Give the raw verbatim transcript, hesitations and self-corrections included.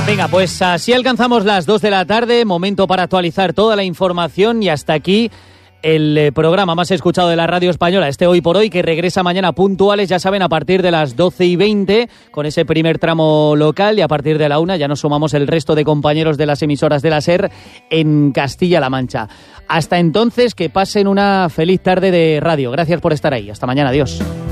Venga, pues así alcanzamos las dos de la tarde, momento para actualizar toda la información y hasta aquí el eh, programa más escuchado de la radio española, este Hoy por Hoy, que regresa mañana puntuales, ya saben, a partir de las doce y veinte, con ese primer tramo local, y a partir de la una ya nos sumamos el resto de compañeros de las emisoras de la SER en Castilla-La Mancha. Hasta entonces, que pasen una feliz tarde de radio. Gracias por estar ahí. Hasta mañana. Adiós.